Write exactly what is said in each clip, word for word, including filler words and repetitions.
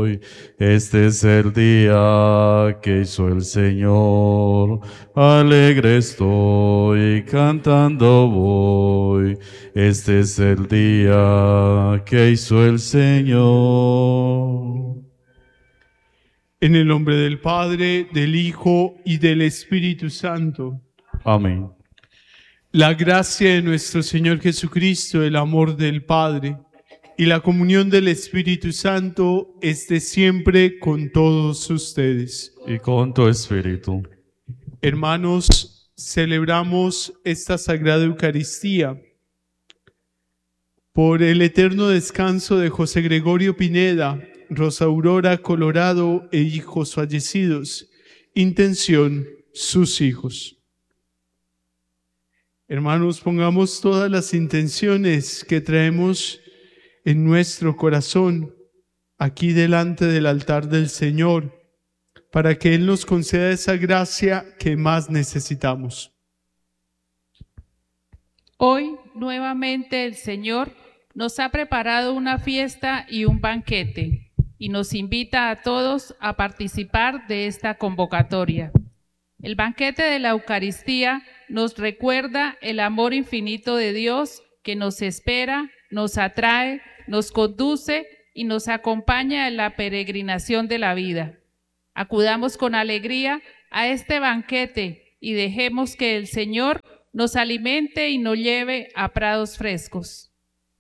voy. Este es el día que hizo el Señor. Alegre estoy, cantando voy. Este es el día que hizo el Señor. En el nombre del Padre, del Hijo y del Espíritu Santo. Amén. La gracia de nuestro Señor Jesucristo, el amor del Padre y la comunión del Espíritu Santo esté siempre con todos ustedes. Y con tu espíritu. Hermanos, celebramos esta Sagrada Eucaristía por el eterno descanso de José Gregorio Pineda, Rosa Aurora Colorado e hijos fallecidos. Intención, sus hijos. Hermanos, pongamos todas las intenciones que traemos en nuestro corazón aquí delante del altar del Señor, para que Él nos conceda esa gracia que más necesitamos. Hoy, nuevamente, el Señor nos ha preparado una fiesta y un banquete, y nos invita a todos a participar de esta convocatoria. El banquete de la Eucaristía nos recuerda el amor infinito de Dios que nos espera, nos atrae, nos conduce y nos acompaña en la peregrinación de la vida. Acudamos con alegría a este banquete y dejemos que el Señor nos alimente y nos lleve a prados frescos.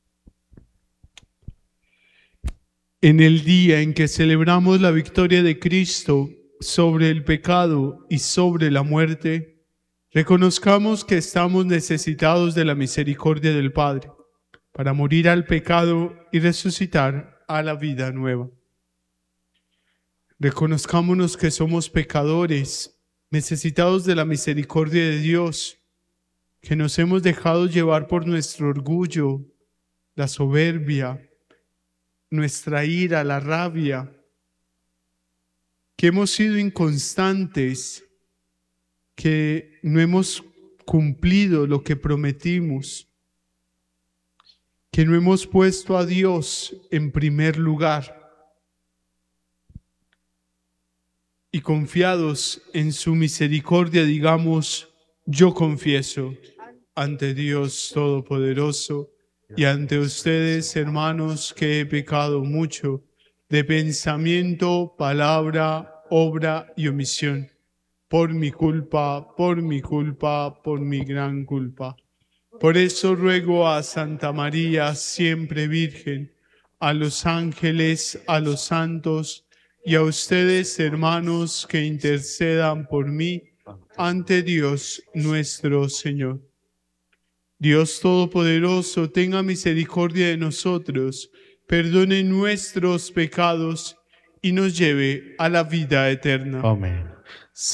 En el día en que celebramos la victoria de Cristo sobre el pecado y sobre la muerte, reconozcamos que estamos necesitados de la misericordia del Padre para morir al pecado y resucitar a la vida nueva. Reconozcámonos que somos pecadores, necesitados de la misericordia de Dios, que nos hemos dejado llevar por nuestro orgullo, la soberbia, nuestra ira, la rabia, que hemos sido inconstantes, que no hemos cumplido lo que prometimos, que no hemos puesto a Dios en primer lugar. Y confiados en su misericordia, digamos, yo confieso ante Dios Todopoderoso y ante ustedes, hermanos, que he pecado mucho de pensamiento, palabra, obra y omisión. Por mi culpa, por mi culpa, por mi gran culpa. Por eso ruego a Santa María, siempre Virgen, a los ángeles, a los santos y a ustedes, hermanos, que intercedan por mí ante Dios nuestro Señor. Dios Todopoderoso, tenga misericordia de nosotros, perdone nuestros pecados y nos lleve a la vida eterna. Amén.